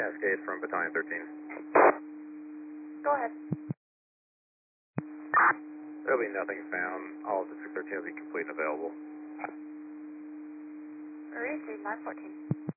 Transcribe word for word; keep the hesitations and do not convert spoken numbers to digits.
Cascade from Battalion thirteen. Go ahead. There'll be nothing found. All of District thirteen will be complete and available. Marie, nine fourteen.